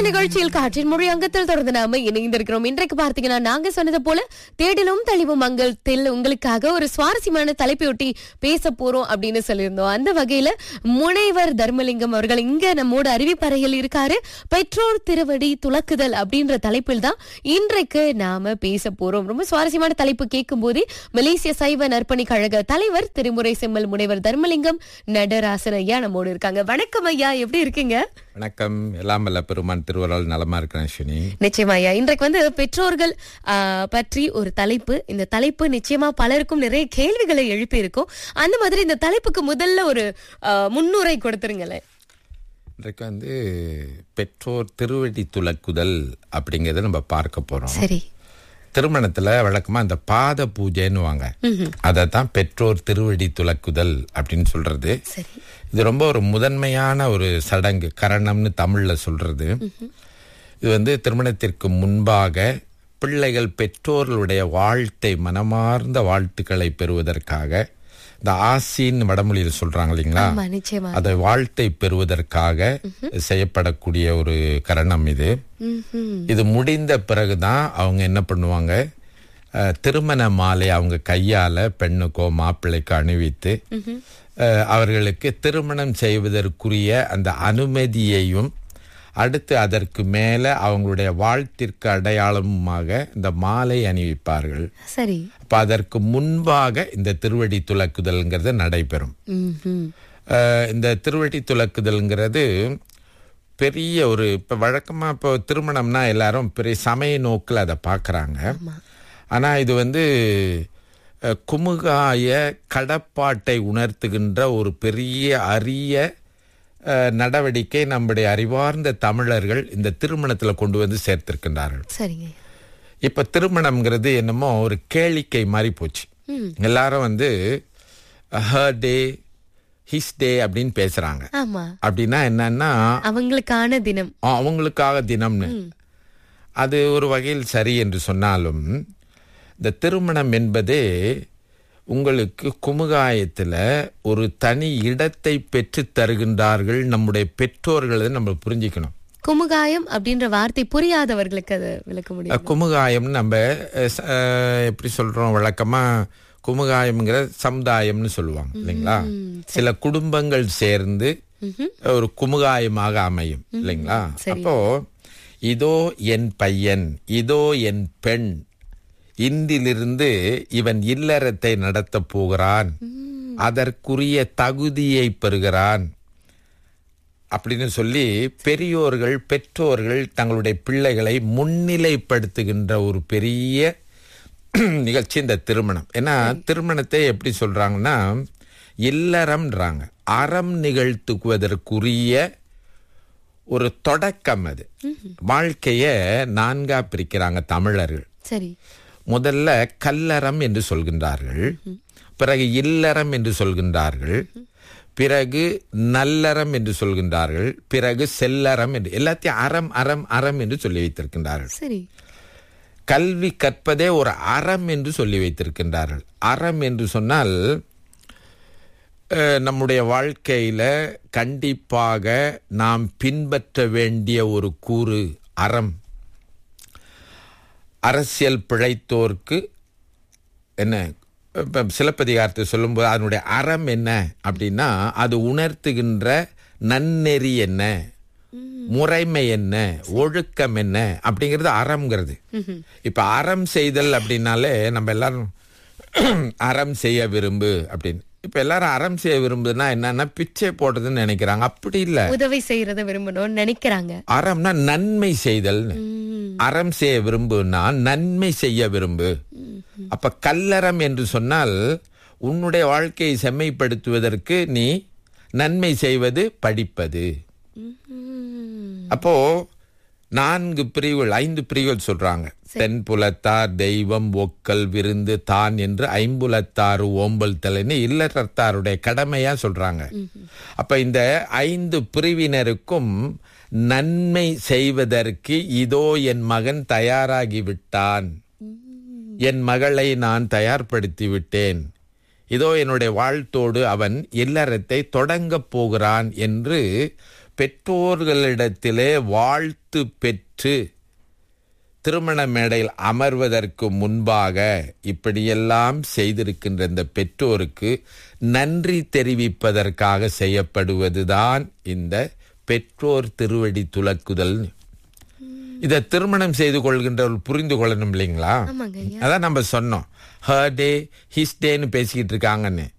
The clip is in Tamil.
நிகழ்ச்சியில் காற்றின் மொழி அங்கத்தில் தொடர்ந்து நாம இணைந்திருக்கிறோம். இன்றைக்கு பார்த்தீங்கன்னா நாங்க சொன்னது போல தேடலும் தெளிவும் அங்கத்தில் உங்களுக்காக ஒரு சுவாரஸ்யமான தலைப்பையொட்டி பேச போறோம் அப்படின்னு சொல்லியிருந்தோம். அந்த வகையில முனைவர் தர்மலிங்கம் அவர்கள் இங்க நம்மோட அறிவிப்பறையில் இருக்காரு. பெற்றோர் திருவடி துலக்குதல் அப்படின்ற தலைப்பில் தான் இன்றைக்கு நாம பேச போறோம். ரொம்ப சுவாரஸ்யமான தலைப்பு கேட்கும் போதே மலேசிய சைவ நற்பணி கழக தலைவர் திருமுறை செம்மல் முனைவர் தர்மலிங்கம் நடராசன் ஐயா நம்மோடு இருக்காங்க. வணக்கம் ஐயா, எப்படி இருக்கீங்க? வணக்கம். எல்லாம் வல்ல பெருமான் திருவருளால் நலமா இருக்கிறேன் ஸ்வினி. நிச்சயமா ஐயா, இன்றைக்கு பெற்றோர்கள் பற்றி ஒரு தலைப்பு. இந்த தலைப்பு நிச்சயமா பலருக்கும் நிறைய கேள்விகளை எழுப்பி இருக்கும். அந்த மாதிரி இந்த தலைப்புக்கு முதல்ல ஒரு முன்னுரை கொடுத்துருங்களேன். இன்றைக்கு பெற்றோர் திருவடி துலக்குதல் அப்படிங்கறத நம்ம பார்க்க போறோம். சரி. திருமணத்துல வழக்கமா இந்த பாத பூஜைன்னு வாங்க, அதத்தான் பெற்றோர் திருவடி துலக்குதல் அப்படின்னு சொல்றது. இது ரொம்ப ஒரு முதன்மையான ஒரு சடங்கு, கரணம்னு தமிழ்ல சொல்றது. இது திருமணத்திற்கு முன்பாக பிள்ளைகள் பெற்றோர்களுடைய வாழ்த்தை, மனமார்ந்த வாழ்த்துக்களை பெறுவதற்காக, இந்த ஆசின்னு வடமொழியில் சொல்றாங்க இல்லைங்களா, அதை வாழ்த்தை பெறுவதற்காக செய்யப்படக்கூடிய ஒரு கரணம் இது. இது முடிந்த பிறகுதான் அவங்க என்ன பண்ணுவாங்க, திருமண மாலை அவங்க கையால பெண்ணுக்கோ மாப்பிள்ளைக்கோ அணிவித்து அவர்களுக்கு திருமணம் செய்வதற்குரிய அந்த அனுமதியையும், அடுத்து அதற்கு மேல அவங்களுடைய வாழ்த்திற்கு அடையாளமாக இந்த மாலை அணிவிப்பார்கள். சரி. அப்ப அதற்கு முன்பாக இந்த திருவடி துலக்குதல்ங்கிறது நடைபெறும். இந்த திருவடி துலக்குதல்ங்கிறது பெரிய ஒரு, இப்ப வழக்கமா இப்போ திருமணம்னா எல்லாரும் பெரிய சமய நோக்கில் அதை பார்க்கறாங்க. ஆனா இது குமுகாய கடப்பாட்டை உணர்த்துகின்ற ஒரு பெரிய அரிய நடவடிக்கை நம்முடைய அறிவார்ந்த தமிழர்கள் இந்த திருமணத்துல கொண்டு சேர்த்திருக்கின்றார்கள். சரிங்க. இப்ப திருமணம்ங்கிறது என்னமோ ஒரு கேளிக்கை மாதிரி போச்சு. எல்லாரும் ஹர் டே ஹிஸ் டே அப்படின்னு பேசுறாங்க. அப்படின்னா என்னன்னா அவங்களுக்கான தினம், அவங்களுக்காக தினம்னு. அது ஒரு வகையில் சரி என்று சொன்னாலும், இந்த திருமணம் என்பதே உங்களுக்கு குமுகாயத்துல ஒரு தனி இடத்தை பெற்று தருகின்றார்கள் நம்முடைய பெற்றோர்கள். நம்ம புரிஞ்சுக்கணும். குமுகாயம் அப்படின்ற வார்த்தை புரியாதவர்களுக்கு அதை விளக்க முடியும். குமுகாயம் நம்ம எப்படி சொல்றோம், வழக்கமா குமுகாயம்ங்கிற சமுதாயம்னு சொல்லுவாங்க இல்லைங்களா. சில குடும்பங்கள் சேர்ந்து ஒரு குமுகாயமாக அமையும் இல்லைங்களா. அப்போ இதோ என் பையன், இதோ என் பெண், இன்றிலிருந்து இவன் இல்லறத்தை நடத்த போகிறான், அதற்குரிய தகுதியை பெறுகிறான் அப்படின்னு சொல்லி பெரியோர்கள், பெற்றோர்கள் தங்களுடைய பிள்ளைகளை முன்னிலைப்படுத்துகின்ற ஒரு பெரிய நிகழ்ச்சி இந்த திருமணம். ஏன்னா திருமணத்தை எப்படி சொல்றாங்கன்னா இல்லறம்ன்றாங்க. அறம் நிகழ்த்துவதற்குரிய ஒரு தொடக்கம். அது வாழ்க்கைய 4ஆ பிரிக்கிறாங்க தமிழர்கள். சரி. முதல்ல கல்லறம் என்று சொல்கின்றார்கள், பிறகு இல்லறம் என்று சொல்கின்றார்கள், பிறகு நல்லறம் என்று சொல்கின்றார்கள், பிறகு செல்லறம் என்று, எல்லாத்தையும் அறம் அறம் அறம் என்று சொல்லி வைத்திருக்கின்றார்கள். சரி. கல்வி கற்பதே ஒரு அறம் என்று சொல்லி வைத்திருக்கின்றார்கள். அறம் என்று சொன்னால் நம்முடைய வாழ்க்கையில கண்டிப்பாக நாம் பின்பற்ற வேண்டிய ஒரு கூறு அறம். அரசியல் பிழைத்தோர்க்கு என்ன, சிலப்பதிகாரத்தை சொல்லும்போது அதனுடைய அறம் என்ன அப்படின்னா, அது உணர்த்துகின்ற நன்னெறி என்ன, முறைமை என்ன, ஒழுக்கம் என்ன அப்படிங்கிறது அறம்ங்கிறது. இப்ப அறம் செய்தல் அப்படின்னாலே நம்ம எல்லாரும் அறம் செய்ய விரும்பு அப்படின்னு. இப்ப எல்லாரும் அறம் செய்ய விரும்புதுன்னா என்னன்னா பிச்சை போடுறதுன்னு நினைக்கிறாங்க. அப்படி இல்ல, உதவி செய்யறத விரும்பணும்னு நினைக்கிறாங்க. அறம்னா நன்மை செய்தல். அறம் செய்ய விரும்புனா நன்மை செய்ய விரும்பு. அப்ப கல்லறம் என்று சொன்னால் உன்னுடைய வாழ்க்கையை செம்மைப்படுத்துவதற்கு நீ நன்மை செய்வது, படிப்பது. அப்போ 4 பிரிவுகள் 5 பிரிவுகள் சொல்றாங்க. தென்புலத்தார் தெய்வம் ஒக்கல் விருந்து தான் என்று 5புலத்தாறு ஓம்பல் தலைன்னு இல்லறத்தாருடைய கடமையா சொல்றாங்க. அப்ப இந்த 5 பிரிவினருக்கும் நன்மை செய்வதற்கு இதோ என் மகன் தயாராகி விட்டான், என் மகளை நான் தயார்படுத்தி விட்டேன், இதோ என்னுடைய வாழ்த்தோடு அவன் இல்லறத்தை தொடங்கப் போகிறான் என்று பெற்றோர்களிடத்திலே வாழ்த்து பெற்று திருமண மேடையில் அமர்வதற்கு முன்பாக இப்படியெல்லாம் செய்திருக்கின்ற இந்த பெற்றோருக்கு நன்றி தெரிவிப்பதற்காக செய்யப்படுவதுதான் இந்த பெற்றோர் திருவடி துலக்குதல். இதை திருமணம் செய்து கொள்கின்றவர்கள் புரிந்து கொள்ளணும் இல்லைங்களா? அதான் நம்ம சொன்னோம், ஹர் டே ஹிஸ் டேன்னு பேசிக்கிட்டு இருக்காங்கன்னு.